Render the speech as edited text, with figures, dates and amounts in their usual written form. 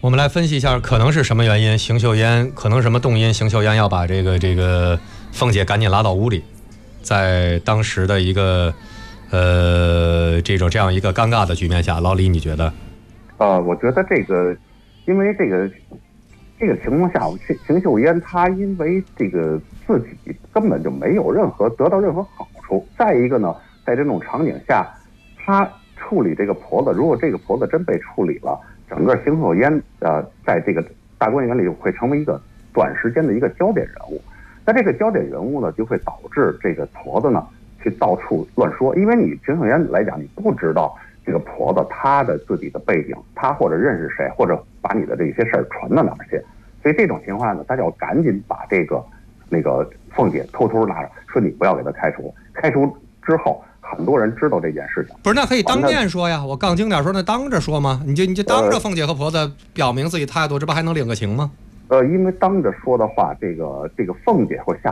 我们来分析一下，可能是什么原因？邢岫烟可能什么动因？邢岫烟要把这个凤姐赶紧拉到屋里，在当时的一个这样一个尴尬的局面下，老李你觉得？ 我觉得因为这个情况下，邢岫烟她因为这个自己根本就没有得到任何好处。再一个呢，在这种场景下，她处理这个婆子，如果这个婆子真被处理了，整个邢岫烟在这个大观园里会成为一个短时间的一个焦点人物。那这个焦点人物呢，就会导致这个婆子呢去到处乱说，因为你邢岫烟来讲，你不知道这个婆子她的自己的背景，她或者认识谁，或者把你的这些事儿传到哪儿去。所以这种情况呢，他就要赶紧把那个凤姐偷偷拉着，说你不要给她开除。开除之后，很多人知道这件事情。 不是，那可以当面说呀。我杠精点说，那当着说吗？你就当着凤姐和婆子表明自己态度，这不还能领个情吗？ 因为当着说的话，这个凤姐会下